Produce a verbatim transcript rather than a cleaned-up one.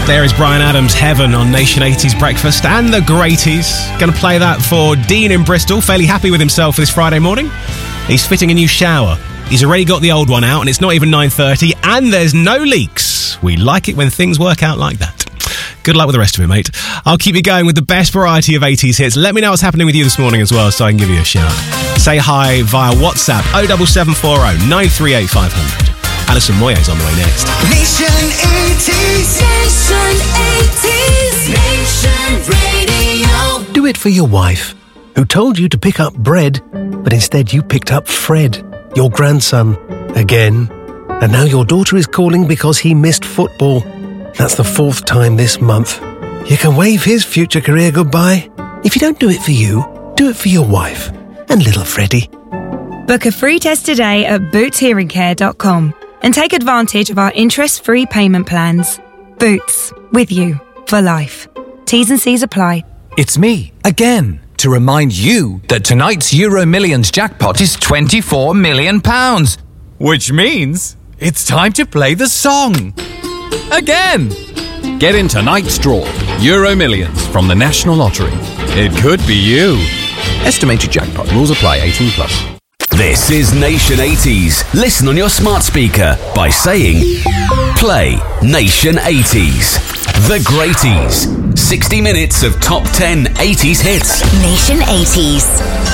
There is Bryan Adams' Heaven on Nation eighties Breakfast and the Greaties. Going to play that for Dean in Bristol, fairly happy with himself for this Friday morning. He's fitting a new shower. He's already got the old one out and it's not even nine thirty and there's no leaks. We like it when things work out like that. Good luck with the rest of it, mate. I'll keep you going with the best variety of eighties hits. Let me know what's happening with you this morning as well so I can give you a shout. Say hi via WhatsApp oh seven seven four oh nine three eight five hundred. Alison Moyet's on the way next. Nation eighties. Nation eighties. Nation Radio. Do it for your wife, who told you to pick up bread, but instead you picked up Fred, your grandson, again. And now your daughter is calling because he missed football. That's the fourth time this month. You can wave his future career goodbye. If you don't do it for you, do it for your wife and little Freddie. Book a free test today at boots hearing care dot com and take advantage of our interest-free payment plans. Boots, with you for life. T's and C's apply. It's me, again, to remind you that tonight's Euro Millions jackpot is twenty-four million pounds. Which means it's time to play the song. Again. Get in tonight's draw. Euro Millions from the National Lottery. It could be you. Estimated jackpot. Rules apply. eighteen plus. This is Nation eighties. Listen on your smart speaker by saying Play Nation eighties. The Greaties. sixty minutes of top ten eighties hits. Nation eighties.